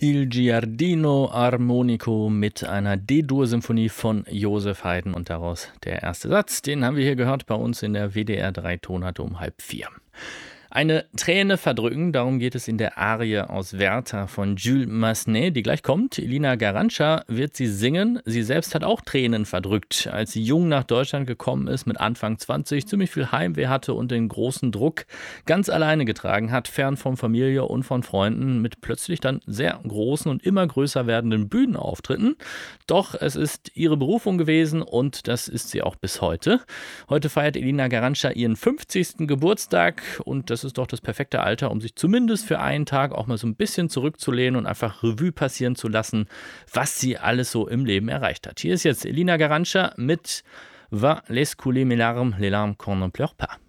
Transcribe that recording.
Il Giardino Armonico mit einer D-Dur-Symphonie von Joseph Haydn und daraus der erste Satz. Den haben wir hier gehört bei uns in der WDR 3 Tonharte um 3:30. Eine Träne verdrücken, darum geht es in der Arie aus Werther von Jules Massenet, die gleich kommt. Elina Garanca wird sie singen. Sie selbst hat auch Tränen verdrückt, als sie jung nach Deutschland gekommen ist, mit Anfang 20, ziemlich viel Heimweh hatte und den großen Druck ganz alleine getragen hat, fern von Familie und von Freunden, mit plötzlich dann sehr großen und immer größer werdenden Bühnenauftritten. Doch es ist ihre Berufung gewesen und das ist sie auch bis heute. Heute feiert Elina Garanca ihren 50. Geburtstag und das ist doch das perfekte Alter, um sich zumindest für einen Tag auch mal so ein bisschen zurückzulehnen und einfach Revue passieren zu lassen, was sie alles so im Leben erreicht hat. Hier ist jetzt Elina Garanca mit Va laisse couler mes larmes qu'on ne pleure pas.